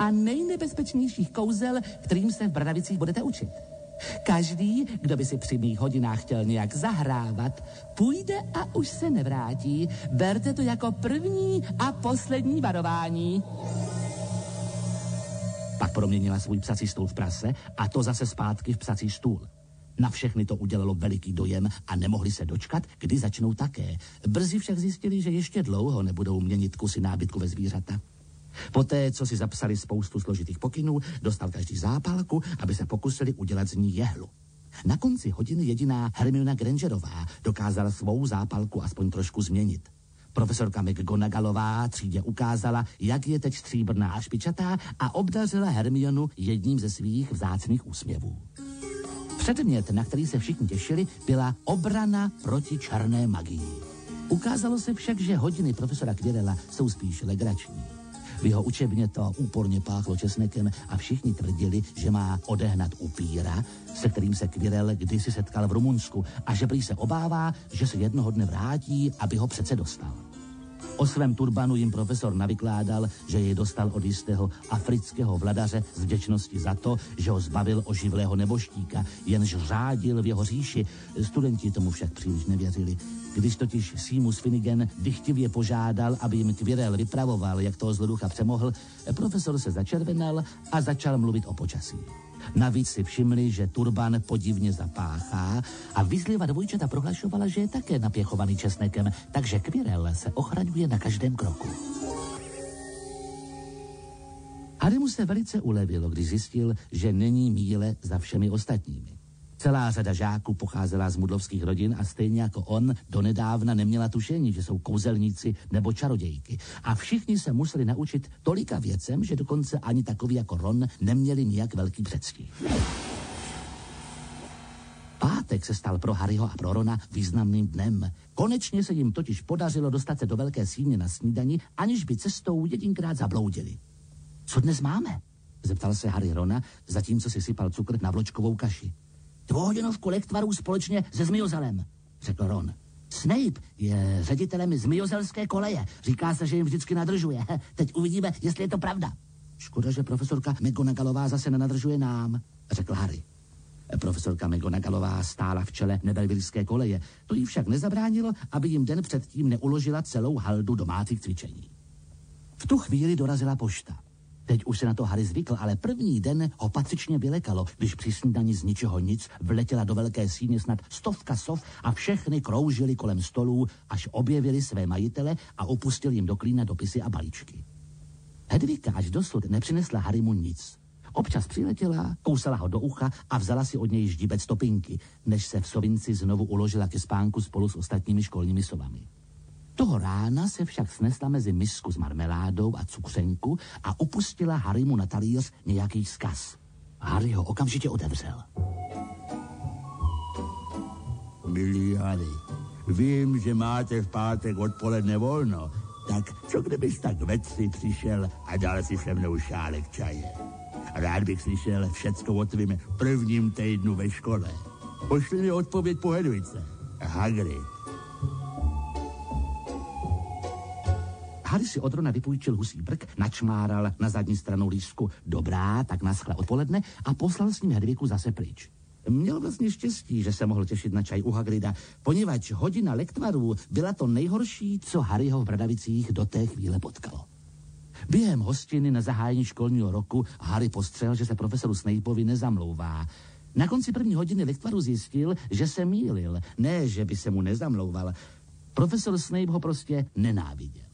a nejnebezpečnějších kouzel, kterým se v Bradavicích budete učit. Každý, kdo by si při mých hodinách chtěl nějak zahrávat, půjde a už se nevrátí. Berte to jako první a poslední varování. Pak proměnila svůj psací stůl v prase a to zase zpátky v psací stůl. Na všechny to udělalo veliký dojem a nemohli se dočkat, kdy začnou také. Brzy však zjistili, že ještě dlouho nebudou měnit kusy nábytku ve zvířata. Poté, co si zapsali spoustu složitých pokynů, dostal každý zápalku, aby se pokusili udělat z ní jehlu. Na konci hodiny jediná Hermiona Grangerová dokázala svou zápalku aspoň trošku změnit. Profesorka McGonagallová třídě ukázala, jak je teď stříbrná a špičatá a obdařila Hermionu jedním ze svých vzácných úsměvů. Předmět, na který se všichni těšili, byla obrana proti černé magii. Ukázalo se však, že hodiny profesora Quirrella jsou spíš legrační. V jeho učebně to úporně páchlo česnekem a všichni tvrdili, že má odehnat upíra, se kterým se Quirrell kdysi setkal v Rumunsku a že prý se obává, že se jednoho dne vrátí, aby ho přece dostal. O svém turbanu jim profesor navykládal, že jej dostal od jistého afrického vladaře z vděčnosti za to, že ho zbavil oživlého neboštíka, jenž řádil v jeho říši. Studenti tomu však příliš nevěřili. Když totiž Seamus Finnegan dychtivě požádal, aby jim Quirrell vypravoval, jak toho zloducha přemohl, profesor se začervenal a začal mluvit o počasí. Navíc si všimli, že turban podivně zapáchá a Weasleyova dvojčata prohlašovala, že je také napěchovaný česnekem, takže Quirrell se ochraňuje na každém kroku. Harrymu se velice ulevilo, když zjistil, že není míle za všemi ostatními. Celá řada žáků pocházela z mudlovských rodin a stejně jako on donedávna neměla tušení, že jsou kouzelníci nebo čarodějky. A všichni se museli naučit tolika věcem, že dokonce ani takový jako Ron neměli nijak velký předstih. Pátek se stal pro Harryho a pro Rona významným dnem. Konečně se jim totiž podařilo dostat se do velké síně na snídani, aniž by cestou jedinkrát zabloudili. Co dnes máme? Zeptal se Harry Rona, zatímco si sypal cukr na vločkovou kaši. 2hodinovku lektvarů společně se Zmiozelem, řekl Ron. Snape je ředitelem Zmiozelské koleje. Říká se, že jim vždycky nadržuje. Teď uvidíme, jestli je to pravda. Škoda, že profesorka McGonagallová zase nenadržuje nám, řekl Harry. Profesorka McGonagallová stála v čele Nebervilleské koleje. To jí však nezabránilo, aby jim den předtím neuložila celou haldu domácích cvičení. V tu chvíli dorazila pošta. Teď už se na to Harry zvykl, ale první den ho patřičně vylekalo, když při snídani z ničeho nic vletěla do velké síně snad 100 sov a všechny kroužily kolem stolů, až objevili své majitele a opustili jim do klína dopisy a balíčky. Hedvika až dosud nepřinesla Harrymu nic. Občas přiletěla, kousala ho do ucha a vzala si od něj ždibec topinky, než se v sovinci znovu uložila ke spánku spolu s ostatními školními sovami. Toho rána se však snesla mezi misku s marmeládou a cukřenku a upustila Harrymu na talíř nějaký vzkaz. Harry ho okamžitě otevřel. Milý Harry, vím, že máte v pátek odpoledne volno, tak co kdybys tak ve 3 přišel a dal si se mnou šálek čaje. Rád bych slyšel všecko o tvým prvním týdnu ve škole. Pošli mi odpověď po Hedvice. Hagrid. Harry si od Rona vypůjčil husí brk, načmáral na zadní stranu lístku dobrá, tak naschle odpoledne a poslal s ním Hedviku zase pryč. Měl vlastně štěstí, že se mohl těšit na čaj u Hagrida, poněvadž hodina lektvarů byla to nejhorší, co Harryho v Bradavicích do té chvíle potkalo. Během hostiny na zahájení školního roku Harry postřehl, že se profesoru Snapeovi nezamlouvá. Na konci první hodiny lektvaru zjistil, že se mýlil, ne, že by se mu nezamlouval. Profesor Snape ho prostě nenáviděl.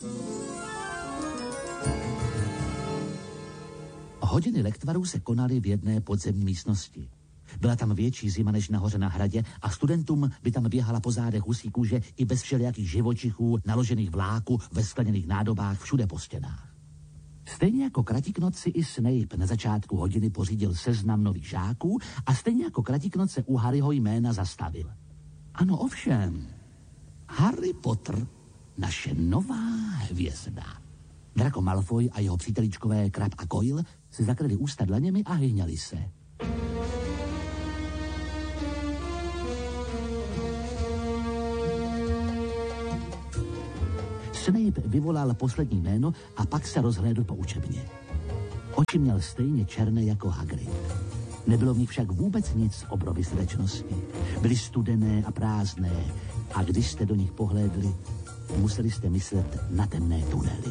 Hodiny lektvarů se konaly v jedné podzemní místnosti. Byla tam větší zima než nahoře na hradě a studentům by tam běhala po zádech husí kůže i bez všelijakých živočichů naložených vláku ve skleněných nádobách všude po stěnách. Stejně jako Kratiknot si i Snape na začátku hodiny pořídil seznam nových žáků a stejně jako Kratiknot se u Harryho jména zastavil. Ano, ovšem, Harry Potter, naše nová hvězda. Draco Malfoy a jeho přítelíčkové Crabbe a Goyle si zakryli ústa dlaněmi a hyňali se. Snape vyvolal poslední jméno a pak se rozhlédl po učebně. Oči měl stejně černé jako Hagrid. Nebylo v nich však vůbec nic z obrovy srdečnosti. Byly studené a prázdné a když jste do nich pohlédli, museli jste myslet na temné tunely.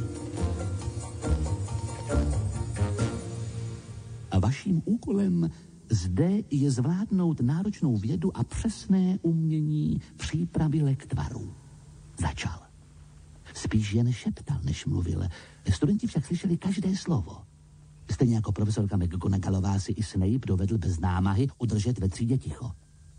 A vaším úkolem zde je zvládnout náročnou vědu a přesné umění přípravy lektvarů. Začal. Spíš jen šeptal, než mluvil. Studenti však slyšeli každé slovo. Stejně jako profesorka McGonagallová si i Snape dovedl bez námahy udržet ve třídě ticho.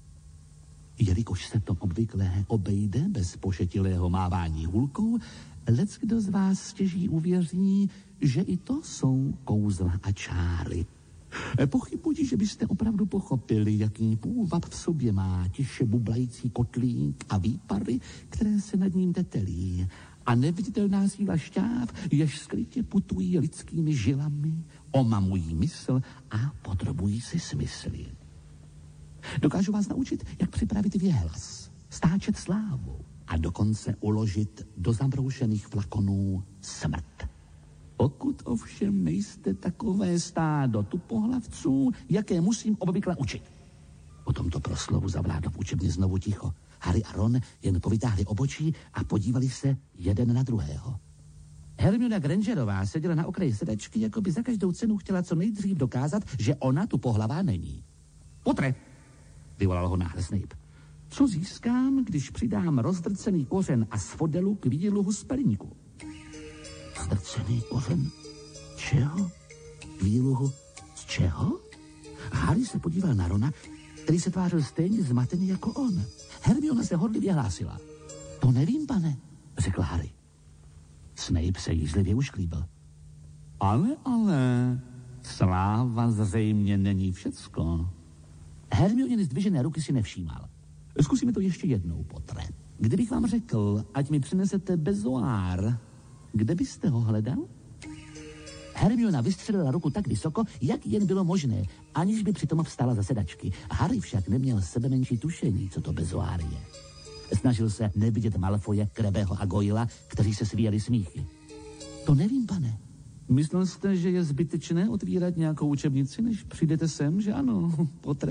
Jelikož se to obvykle obejde bez pošetilého mávání hůlkou, leckdo z vás stěží uvěří, že i to jsou kouzla a čáry. Pochybuji, že byste opravdu pochopili, jaký půvab v sobě má tiše bublající kotlík a výpary, které se nad ním tetelí. A neviditelná síla šťáv, jež skrytě putují lidskými žilami, omamují mysl a podrobují si smysly. Dokážu vás naučit, jak připravit věhlas, stáčet slávu a dokonce uložit do zabroušených flakonů smrt. Pokud ovšem nejste takové stádo tupohlavců, jaké musím obvykle učit. Po tomto proslovu zavládlo v učebně znovu ticho. Harry a Ron jen povytáhli obočí a podívali se jeden na druhého. Hermiona Grangerová seděla na okraji sedačky, jako by za každou cenu chtěla co nejdřív dokázat, že ona tu pohlavá není. Potre, vyvolal ho náhle Snape. Co získám, když přidám rozdrcený kořen a sfodelu k výluhu z pelníku? Rozdrcený kořen? Čeho? K výluhu z čeho? Harry se podíval na Rona, který se tvářil stejně zmatený jako on. Hermiona se horlivě hlásila. To nevím, pane, řekl Harry. Snape se jízlivě ušklíbil. Ale, sláva zřejmě není všecko. Hermiony zdvižené ruky si nevšímal. Zkusíme to ještě jednou, Potre. Kdybych vám řekl, ať mi přinesete bezoár, kde byste ho hledal? Hermiona vystřelila ruku tak vysoko, jak jen bylo možné, aniž by přitom vstala za sedačky. Harry však neměl sebe menší tušení, co to bezoár je. Snažil se nevidět Malfoje, Krebeho a Goyla, kteří se svíjeli smíchy. To nevím, pane. Myslel jste, že je zbytečné otvírat nějakou učebnici, než přijdete sem, že ano, Potre?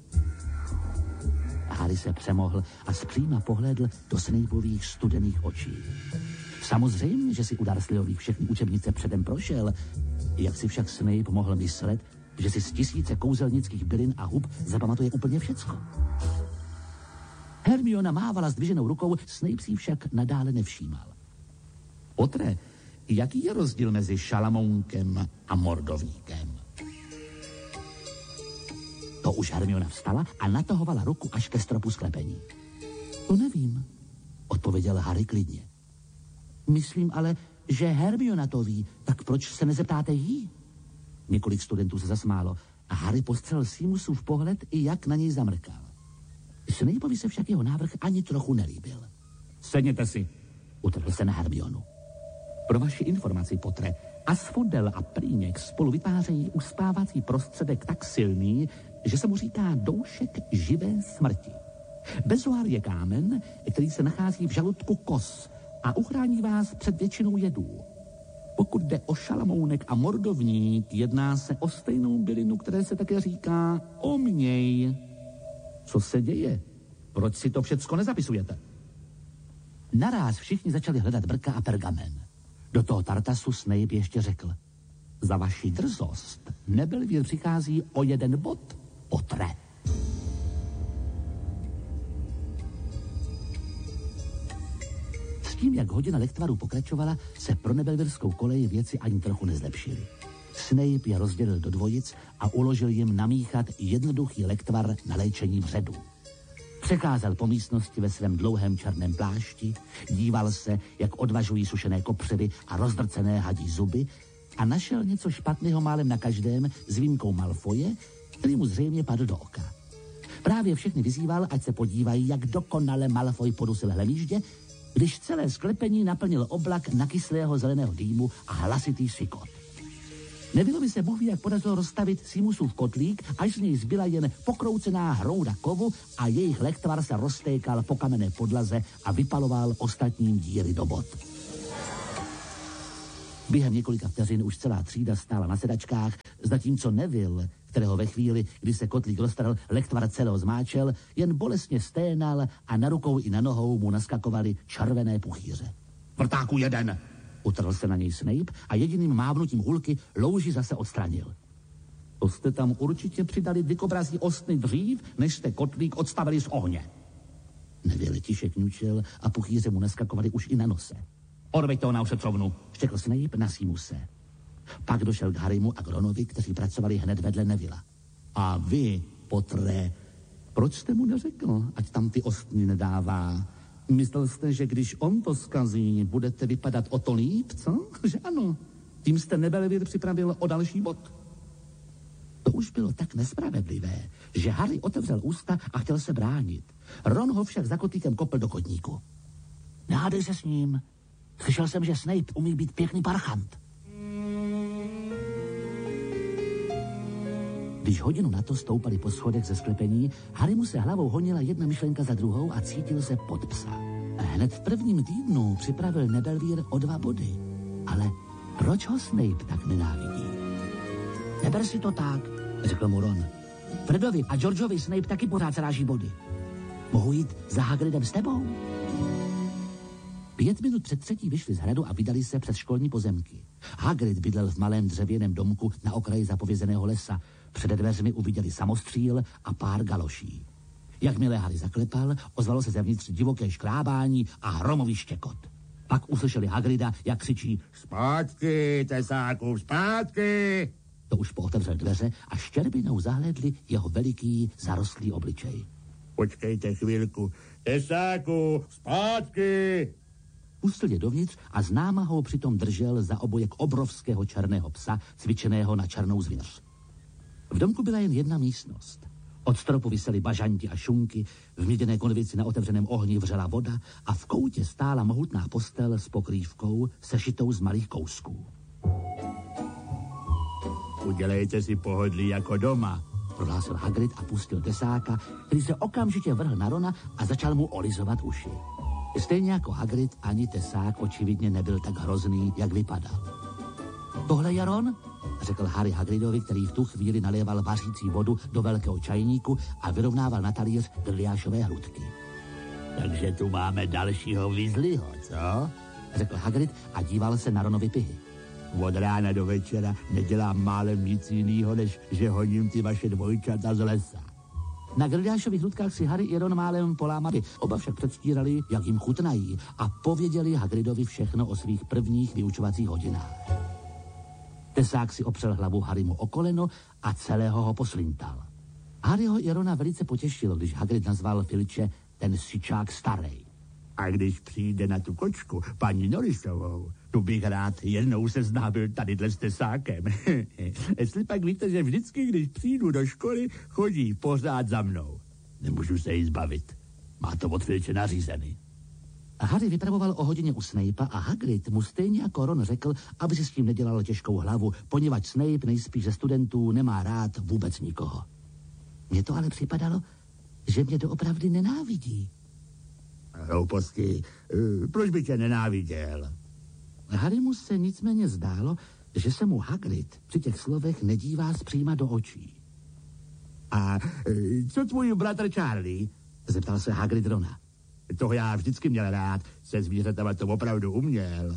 Harry se přemohl a zpříma pohlédl do Snapeových studených očí. Samozřejmě, že si u Dursleyových všechny učebnice předem prošel, jak si však Snape mohl myslet, že si z tisíce kouzelnických bylin a hub zapamatuje úplně všecko. Hermiona mávala zdviženou rukou, Snape si však nadále nevšímal. Potre, jaký je rozdíl mezi Šalamounkem a Mordovníkem? To už Hermiona vstala a natahovala ruku až ke stropu sklepení. To nevím, odpověděl Harry klidně. Myslím ale, že Hermiona to ví, tak proč se nezeptáte jí? Několik studentů se zasmálo a Harry postřel Seamusův pohled i jak na něj zamrkal. Snapeovi se však jeho návrh ani trochu nelíbil. Sedněte si, utrhl se na Hermionu. Pro vaši informaci, Potre, Asphodel a Prýněk spolu vytvářejí uspávací prostředek tak silný, že se mu říká doušek živé smrti. Bezoár je kámen, který se nachází v žaludku kos a uchrání vás před většinou jedů. Pokud jde o Šalamounek a Mordovník, jedná se o stejnou bylinu, které se také říká omněj. Co se děje? Proč si to všecko nezapisujete? Naráz všichni začali hledat brka a pergamen. Do toho Tartasu Snape ještě řekl. Za vaši drzost Nebelvír přichází o 1 bod, Potre. S tím, jak hodina lektvaru pokračovala, se pro Nebelvírskou kolej věci ani trochu nezlepšily. Snape je rozdělil do dvojic a uložil jim namíchat jednoduchý lektvar na léčení vředu. Přecházel po místnosti ve svém dlouhém černém plášti, díval se, jak odvažují sušené kopřivy a rozdrcené hadí zuby a našel něco špatného málem na každém s výjimkou Malfoje, který mu zřejmě padl do oka. Právě všechny vyzýval, ať se podívají, jak dokonale Malfoy podusil hlemíždě, když celé sklepení naplnil oblak nakyslého zeleného dýmu a hlasitý sykot. Nebylo by se Bůh ví, jak podařilo rozstavit Seamusův kotlík, až z něj zbyla jen pokroucená hrouda kovu a jejich lektvar se roztékal po kamenné podlaze a vypaloval ostatním díry do bod. Během několika vteřin už celá třída stála na sedačkách, zatímco Neville, kterého ve chvíli, kdy se kotlík roztrhl, lektvar celého zmáčel, jen bolestně sténal a na rukou i na nohou mu naskakovaly červené puchýře. Vrtáku jeden! Utrhl se na něj Snape a jediným mávnutím hulky louži zase odstranil. To jste tam určitě přidali dikobrazí ostny dřív, než jste kotlík odstavili z ohně. Neville tiše kňučel a puchýře mu naskakovaly už i na nose. Odveď toho na ošetřovnu, štěkl Snape na Seamuse. Pak došel k Harrymu a k Ronovi, kteří pracovali hned vedle Nevilla. A vy, Pottere, proč jste mu neřekl, ať tam ty ostny nedává? Myslel jste, že když on to zkazí, budete vypadat o to líp, co? Že ano. Tím jste Nebelvír připravil o další bod. To už bylo tak nespravedlivé, že Harry otevřel ústa a chtěl se bránit. Ron ho však za kotlíkem kopl do kotníku. Nehádej se s ním. Slyšel jsem, že Snape umí být pěkný parchant. Když hodinu na to stoupali po schodech ze sklepení, Harry mu se hlavou honila jedna myšlenka za druhou a cítil se pod psa. Hned v prvním týdnu připravil Nebelvír o 2 body. Ale proč ho Snape tak nenávidí? Neber si to tak, řekl mu Ron. Fredovi a Georgeovi Snape taky pořád sráží body. Mohu jít za Hagridem s tebou? 5 minut před 3 vyšli z hradu a vydali se přes školní pozemky. Hagrid bydlel v malém dřevěném domku na okraji zapovězeného lesa. Před dveřmi uviděli samostříl a pár galoší. Jakmile Harry zaklepal, ozvalo se zevnitř divoké škrábání a hromový štěkot. Pak uslyšeli Hagrida, jak křičí zpátky, tesáku, zpátky! To už pootevřel dveře a štěrbinou zahlédli jeho veliký, zarostlý obličej. Počkejte chvilku, tesáku, zpátky! Pustil je dovnitř a s námahou přitom držel za obojek obrovského černého psa, cvičeného na černou zvěř. V domku byla jen jedna místnost. Od stropu visely bažanti a šunky, v měděné konvici na otevřeném ohni vřela voda a v koutě stála mohutná postel s pokrývkou sešitou z malých kousků. Udělejte si pohodlí jako doma, prohlásil Hagrid a pustil tesáka, který se okamžitě vrhl na Rona a začal mu olizovat uši. Stejně jako Hagrid, ani tesák očividně nebyl tak hrozný, jak vypadal. Tohle je Ron? Řekl Harry Hagridovi, který v tu chvíli naléval vařící vodu do velkého čajníku a vyrovnával na talíř Grilliášové hrudky. Takže tu máme dalšího Weasleyho, co? Řekl Hagrid a díval se na Ronovy pihy. Od rána do večera nedělám málem nic jinýho, než že honím ty vaše dvojčata z lesa. Na Grilliášových hrudkách si Harry i Ron málem polámali, oba však předstírali, jak jim chutnají a pověděli Hagridovi všechno o svých prvních vyučovacích hodinách. Tesák si opřel hlavu Harrymu o koleno a celého ho poslintal. Harryho i Rona velice potěšilo, když Hagrid nazval Filče ten syčák starej. A když přijde na tu kočku, paní Norrisovou, tu bych rád jednou seznámil tadyhle s tesákem. Jestli pak víte, že vždycky, když přijdu do školy, chodí pořád za mnou. Nemůžu se jí zbavit. Má to od Filče nařízený. Harry vypravoval o hodině u Snape'a a Hagrid mu stejně jako Ron řekl, aby si s tím nedělal těžkou hlavu, poněvadž Snape nejspíš ze studentů nemá rád vůbec nikoho. Mně to ale připadalo, že mě doopravdy nenávidí. Hlouposti, proč by tě nenáviděl? Harrymu se nicméně zdálo, že se mu Hagrid při těch slovech nedívá zpříma do očí. A co tvůj bratr Charlie? Zeptal se Hagrid Rona. Toho já vždycky měl rád, se zvířatama to opravdu uměl.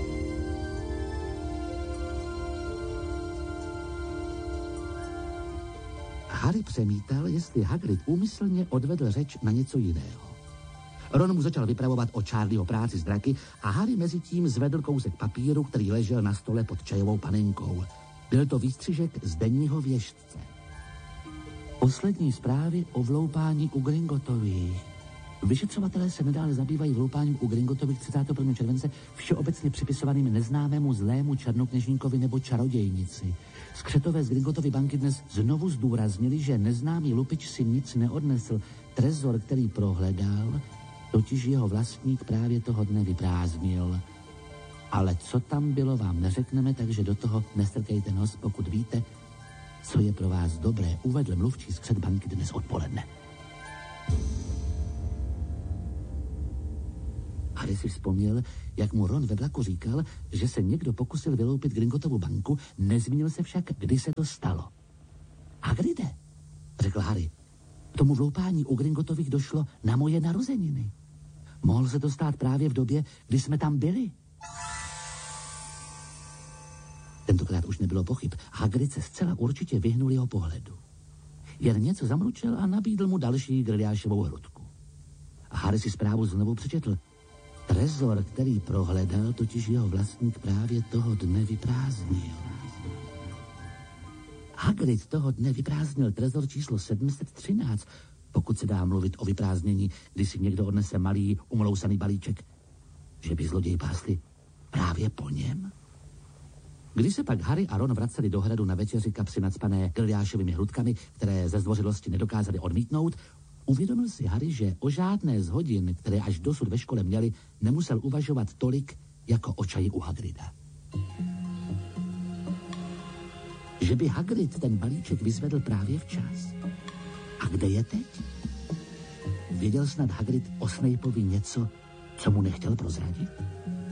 Harry přemítal, jestli Hagrid úmyslně odvedl řeč na něco jiného. Ron mu začal vypravovat o Charlieho práci s draky a Harry mezitím zvedl kousek papíru, který ležel na stole pod čajovou panenkou. Byl to výstřižek z denního věštce. Poslední zprávy o vloupání u Gringottových. Vyšetřovatelé se nadále zabývají vloupáním u Gringottových 31. července všeobecně připisovaným neznámému zlému černokněžníkovi nebo čarodějnici. Skřetové z Gringottovy banky dnes znovu zdůraznili, že neznámý lupič si nic neodnesl. Trezor, který prohledal, totiž jeho vlastník právě toho dne vyprázdnil. Ale co tam bylo, vám neřekneme, takže do toho nestrkejte nos, pokud víte, co je pro vás dobré, uvedl mluvčí skřet banky dnes odpoledne. A Harry si vzpomněl, jak mu Ron ve vlaku říkal, že se někdo pokusil vyloupit Gringottovu banku, nezmínil se však, kdy se to stalo. Hagridé, řekl Harry, tomu vloupání u Gringottových došlo na moje narozeniny. Mohl se to stát právě v době, kdy jsme tam byli. Tentokrát už nebylo pochyb. Hagrid se zcela určitě vyhnul jeho pohledu. Jen něco zamručel a nabídl mu další Grilliášovou hrudku. A Harry si zprávu znovu přečetl. Trezor, který prohledal, totiž jeho vlastník právě toho dne vyprázdnil. Hagrid toho dne vyprázdnil trezor číslo 713, pokud se dá mluvit o vyprázdnění, kdy si někdo odnese malý, umlousaný balíček. Že by zloději pásli právě po něm? Když se pak Harry a Ron vraceli do hradu na večeři kapsy nacpané Grilliášovými hrudkami, které ze zdvořilosti nedokázali odmítnout, uvědomil si Harry, že o žádné z hodin, které až dosud ve škole měli, nemusel uvažovat tolik, jako o čaji u Hagrida. Že by Hagrid ten balíček vyzvedl právě včas. A kde je teď? Věděl snad Hagrid o Snapeovi něco, co mu nechtěl prozradit?